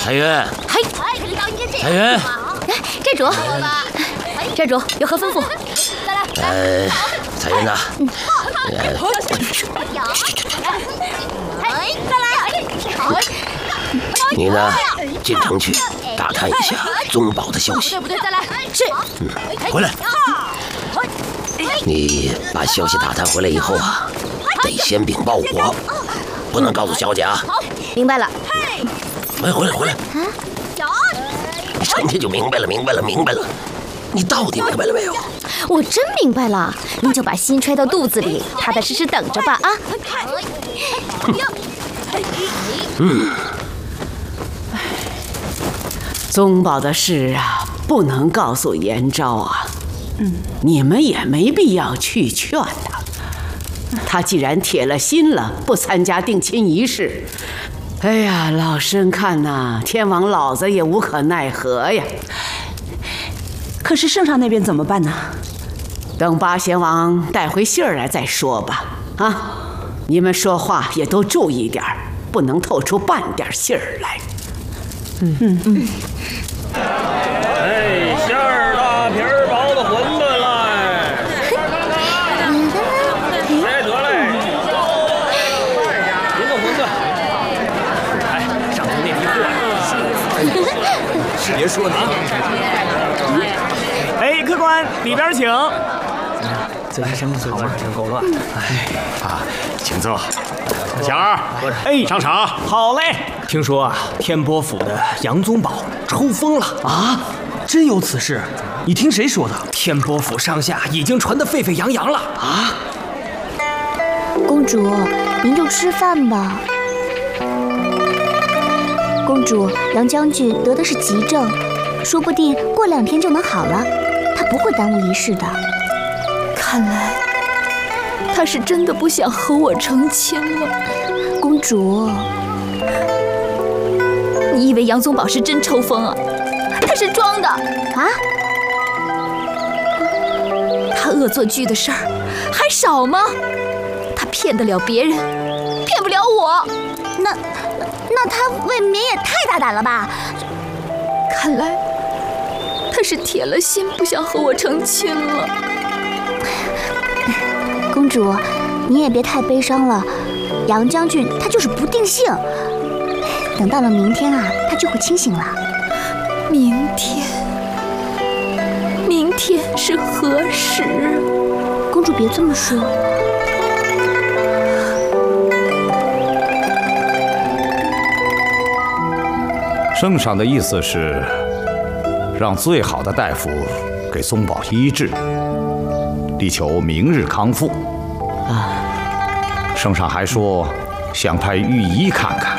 彩云， 嘿， 彩云， 寨主有何吩咐？ 彩云呐，你呢，进城去打探一下宗保的消息。 是。 回来。你把消息打探回来以后啊，得先禀报我，不能告诉小姐啊。 明白了。 回来。你成天就明白了。你到底明白了没有？ 我真明白了，您就把心揣到肚子里，踏踏实实等着吧啊！ 宗保的事啊，不能告诉延昭啊。你们也没必要去劝他。他既然铁了心了，不参加定亲仪式，哎呀，老身看呐，天王老子也无可奈何呀。 可是圣上那边怎么办呢？ 等八贤王带回信儿来再说吧。啊，你们说话也都注意点儿，不能透出半点信儿来。 馅儿大皮儿薄的馄饨来，来得嘞，一个馄饨。上头那批货，别说你。 客官里边请。 这一声好吗？真够乱。 请坐。小二，上场。好嘞。 听说啊，天波府的杨宗保抽风了啊！真有此事？你听谁说的？天波府上下已经传得沸沸扬扬了啊！ 公主，您就吃饭吧。公主，杨将军得的是急症，说不定过2天就能好了，他不会耽误仪式的。 看来他是真的不想和我成亲了。 公主， 你以为杨宗保是真抽风啊？他是装的啊！ 他恶作剧的事儿还少吗？他骗得了别人，骗不了我。 那他未免也太大胆了吧？ 看来他是铁了心不想和我成亲了。 公主，你也别太悲伤了。杨将军他就是不定性，等到了明天啊，他就会清醒了。 明天是何时？ 公主别这么说。 圣上的意思是，让最好的大夫给宗保医治，力求明日康复。圣上还说，想派御医看看。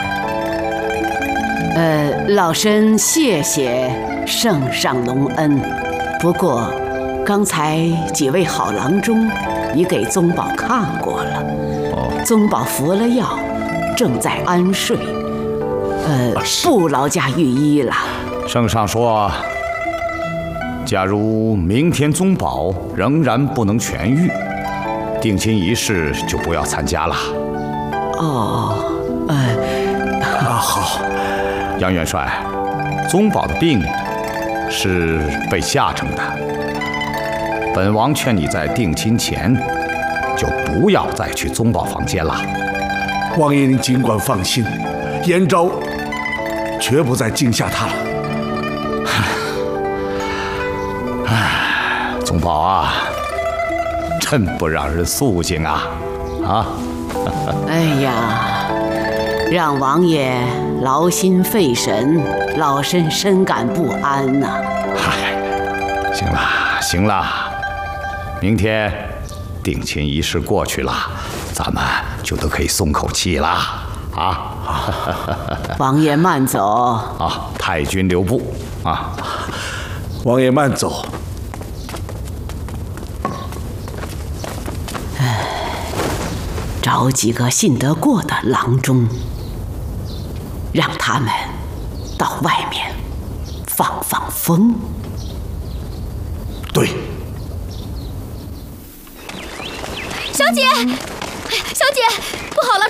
老身谢谢圣上隆恩。不过，刚才几位好郎中已给宗保看过了。宗保服了药，正在安睡。不劳驾御医了。 圣上说，假如明天宗保仍然不能痊愈，定亲仪式就不要参加了。 好。 杨元帅，宗保的病是被吓成的。本王劝你在定亲前就不要再去宗保房间了。 王爷您尽管放心，延昭绝不再惊吓他了。 宗保啊，真不让人肃静啊！ 哎呀，让王爷劳心费神，老身深感不安呐。 行了，明天定亲仪式过去了，咱们就都可以松口气了啊！ 王爷慢走太君留步啊！ 王爷慢走。 找几个信得过的郎中，让他们到外面放放风。 对。 小姐，不好了，